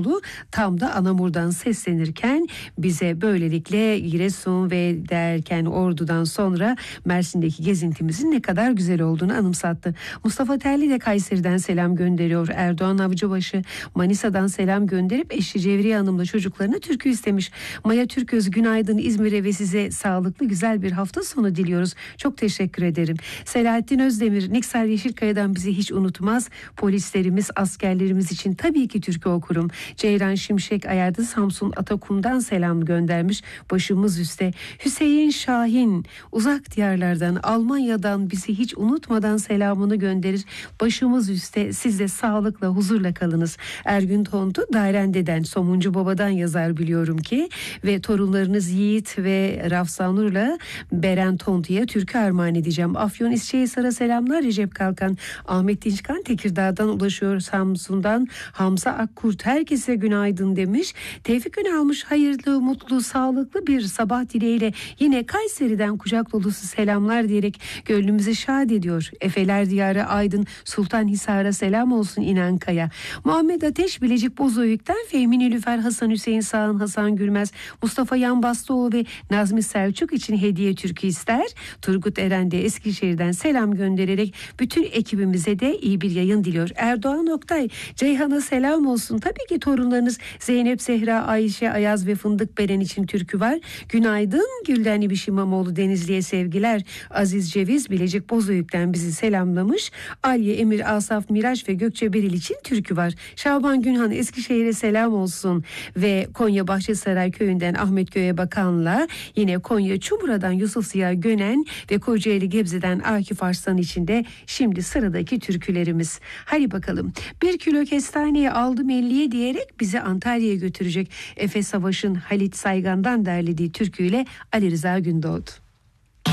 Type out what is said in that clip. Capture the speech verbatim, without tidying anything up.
Anadolu tam da Anamur'dan seslenirken bize böylelikle Giresun ve derken Ordu'dan sonra Mersin'deki gezintimizin ne kadar güzel olduğunu anımsattı. Mustafa Terli de Kayseri'den selam gönderiyor. Erdoğan Avcıbaşı Manisa'dan selam gönderip eşi Cevriye Hanım'la çocuklarına türkü istemiş. Maya Türköz günaydın İzmir'e ve size sağlıklı güzel bir hafta sonu diliyoruz. Çok teşekkür ederim. Selahattin Özdemir Niksel Yeşilkaya'dan bizi hiç unutmaz. Polislerimiz, askerlerimiz için tabii ki türkü okurum. Ceyran Şimşek Ayardı Samsun Atakum'dan selam göndermiş. Başımız üstte. Hüseyin Şahin uzak diyarlardan Almanya'dan bizi hiç unutmadan selamını gönderir. Başımız üstte, siz de sağlıkla huzurla kalınız. Ergün Tontu Dairende'den Somuncu Baba'dan yazar biliyorum ki ve torunlarınız Yiğit ve Rafsanur'la Beren Tontu'ya türkü armağan edeceğim. Afyon İsçehisar'a selamlar. Recep Kalkan Ahmet Dinçkan Tekirdağ'dan ulaşıyor. Samsun'dan Hamza Akkurt herkese günaydın demiş. Tevfik Ünalmış hayırlı, mutlu, sağlıklı bir sabah dileğiyle yine Kayseri'den kucak dolusu selamlar diyerek gönlümüzü şad ediyor. Efeler Diyarı Aydın Sultanhisar'a selam olsun İnankaya. Muhammed Ateş Bilecik Bozüyük'ten Fehmi Nilüfer Hasan Hüseyin Sağın Hasan Gülmez Mustafa Yan Bastıoğlu ve Nazmi Selçuk için hediye türkü ister. Turgut Eren de Eskişehir'den selam göndererek bütün ekibimize de iyi bir yayın diliyor. Erdoğan Oktay Ceyhan'a selam olsun. Tabii ki torunlarınız Zeynep, Zehra, Ayşe, Ayaz ve Fındık Beren için türkü var. Günaydın Gülden İbiş İmamoğlu Denizli'ye sevgiler. Aziz Ceviz Bilecik Bozüyük'ten bizi selamlamış. Aliye Emir Asaf Miraç ve Gökçe Beril için türkü var. Şaban Günhan Eskişehir'e selam olsun ve Konya Bahçesaray köyünden Ahmet Göğe Bakan'la yine Konya Çumra'dan Yusuf Ziya Gönen ve Kocaeli Gebze'den Akif Arslan için de şimdi sıradaki türkülerimiz. Hadi bakalım. Bir kilo kestaneyi aldım elliye diyerek bizi Antalya'ya götürecek Efe Savaş'ın Halit Saygan'dan derlediği türküyle Ali Rıza Gündoğdu.